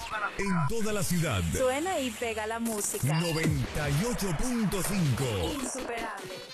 En toda la ciudad. Suena y pega la música. 98.5. Insuperable.